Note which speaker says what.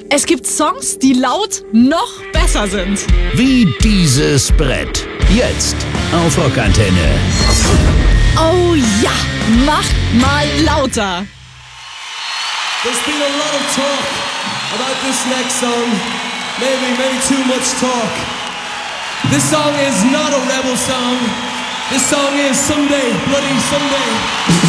Speaker 1: Es gibt Songs, die laut noch besser sind.
Speaker 2: Wie dieses Brett. Jetzt auf Rockantenne.
Speaker 1: Oh ja, mach mal lauter.
Speaker 3: There's been a lot of talk about this next song. Maybe too much talk. This song is not a rebel song. This song is Someday, Bloody Someday.